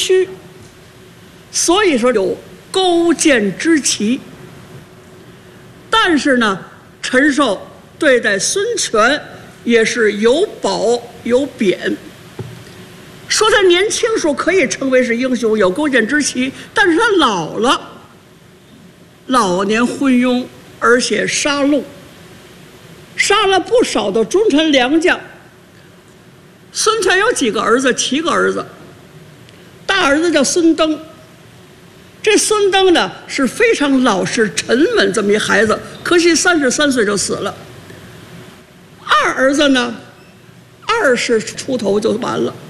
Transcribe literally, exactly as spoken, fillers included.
屈，所以说有勾践之奇。但是呢，陈寿对待孙权也是有褒有贬。说他年轻时候可以称为是英雄，有勾践之奇，但是他老了，老年昏庸，而且杀戮，杀了不少的忠臣良将。孙权有几个儿子？七个儿子。大儿子叫孙登，这孙登呢是非常老实沉稳这么一孩子，可惜三十三岁就死了。二儿子呢，二十出头就完了。